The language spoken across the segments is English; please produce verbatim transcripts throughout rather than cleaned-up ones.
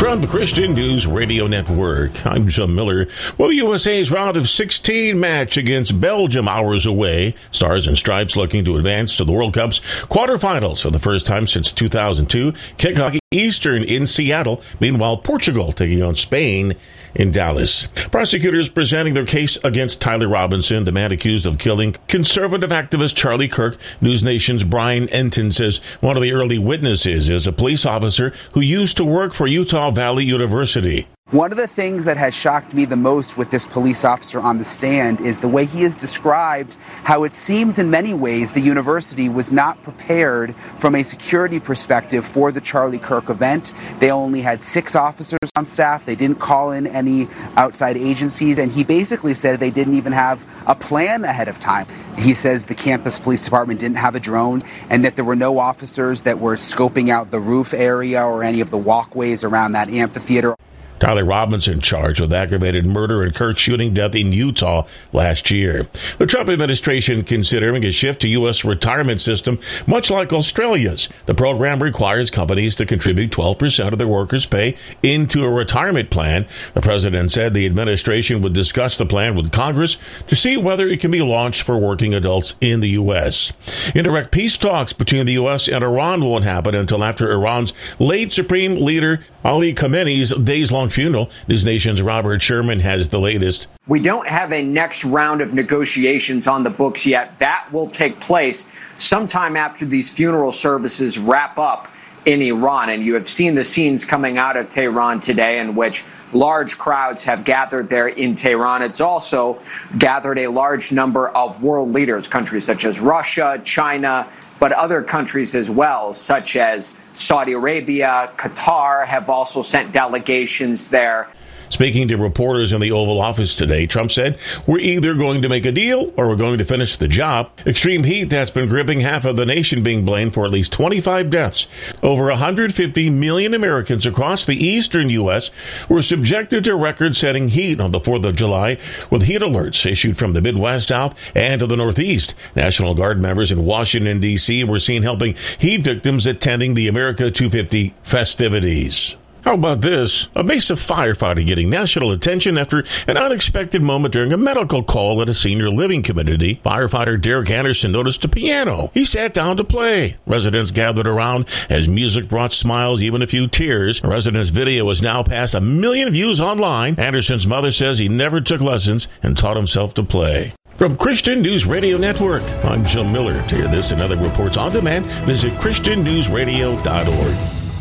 From the Christian News Radio Network, I'm Jim Miller. Well, the U S A's round of sixteen match against Belgium hours away. Stars and Stripes looking to advance to the World Cup's quarterfinals for the first time since two thousand two. Kickoff Eastern in Seattle. Meanwhile, Portugal taking on Spain in Dallas. Prosecutors presenting their case against Tyler Robinson, the man accused of killing conservative activist Charlie Kirk. News Nation's Brian Enton says one of the early witnesses is a police officer who used to work for Utah Valley University. One of the things that has shocked me the most with this police officer on the stand is the way he has described how it seems in many ways the university was not prepared from a security perspective for the Charlie Kirk event. They only had six officers on staff. They didn't call in any outside agencies, and he basically said they didn't even have a plan ahead of time. He says the campus police department didn't have a drone and that there were no officers that were scoping out the roof area or any of the walkways around that amphitheater. Tyler Robinson charged with aggravated murder and Kirk shooting death in Utah last year. The Trump administration considering a shift to U S retirement system, much like Australia's. The program requires companies to contribute twelve percent of their workers' pay into a retirement plan. The president said the administration would discuss the plan with Congress to see whether it can be launched for working adults in the U S. Indirect peace talks between the U S and Iran won't happen until after Iran's late Supreme Leader Ali Khamenei's days-long funeral. News Nation's Robert Sherman has the latest. We don't have a next round of negotiations on the books yet. That will take place sometime after these funeral services wrap up in Iran. And you have seen the scenes coming out of Tehran today in which large crowds have gathered there in Tehran. It's also gathered a large number of world leaders, countries such as Russia, China, but other countries as well, such as Saudi Arabia, Qatar, have also sent delegations there. Speaking to reporters in the Oval Office today, Trump said, we're either going to make a deal or we're going to finish the job. Extreme heat that's been gripping half of the nation being blamed for at least twenty-five deaths. Over one hundred fifty million Americans across the eastern U S were subjected to record-setting heat on the fourth of July, with heat alerts issued from the Midwest, South, and to the Northeast. National Guard members in Washington, D C were seen helping heat victims attending the America two fifty festivities. How about this? A Mesa firefighter getting national attention after an unexpected moment during a medical call at a senior living community. Firefighter Derek Anderson noticed a piano. He sat down to play. Residents gathered around as music brought smiles, even a few tears. The resident's video has now passed a million views online. Anderson's mother says he never took lessons and taught himself to play. From Christian News Radio Network, I'm Jim Miller. To hear this and other reports on demand, visit christian news radio dot org.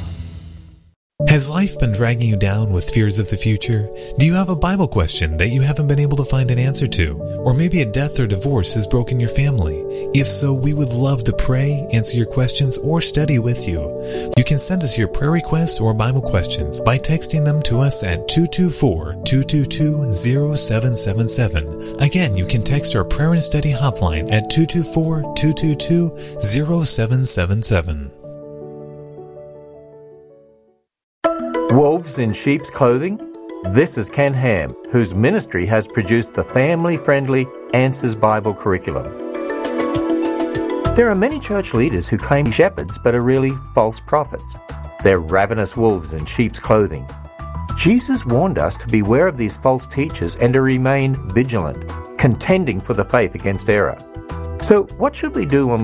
Has life been dragging you down with fears of the future? Do you have a Bible question that you haven't been able to find an answer to? Or maybe a death or divorce has broken your family? If so, we would love to pray, answer your questions, or study with you. You can send us your prayer requests or Bible questions by texting them to us at two two four, two two two, zero seven seven seven. Again, you can text our prayer and study hotline at two two four, two two two, zero seven seven seven. Wolves in sheep's clothing? This is Ken Ham, whose ministry has produced the family-friendly Answers Bible curriculum. There are many church leaders who claim shepherds but are really false prophets. They're ravenous wolves in sheep's clothing. Jesus warned us to beware of these false teachers and to remain vigilant, contending for the faith against error. So what should we do when